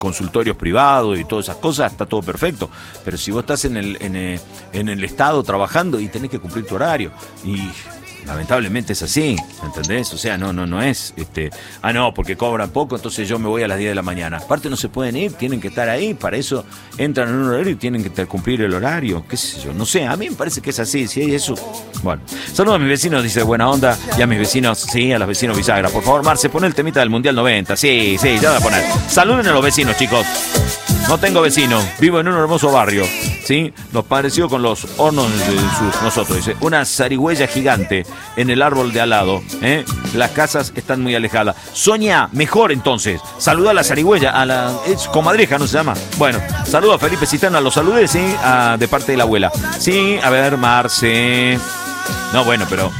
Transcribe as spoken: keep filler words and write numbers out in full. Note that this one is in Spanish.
consultorios privados y todas esas cosas, está todo perfecto. Pero si vos estás en el, en el, en el Estado trabajando y tenés que cumplir tu horario, y lamentablemente es así, ¿entendés? O sea, no, no, no es, este, ah, no, porque cobran poco, entonces yo me voy a las diez de la mañana. Aparte no se pueden ir, tienen que estar ahí, para eso entran en un horario y tienen que cumplir el horario, qué sé yo, no sé, a mí me parece que es así, si hay eso. Bueno, saludos a mis vecinos, dice Buena Onda, y a mis vecinos, sí, a los vecinos bisagra. Por favor, Marce, pon el temita del Mundial noventa, sí, sí, ya voy a poner. Saluden a los vecinos, chicos. No tengo vecino, vivo en un hermoso barrio, ¿sí? Nos pareció con los hornos de sus, nosotros, dice, una zarigüeya gigante en el árbol de al lado, ¿eh? Las casas están muy alejadas. Soña, mejor entonces, saluda a la zarigüeya, a la es comadreja, ¿no se llama? Bueno, saludo a Felipe Citana, lo saludé, ¿sí? A, de parte de la abuela. Sí, a ver, Marce. No, bueno, pero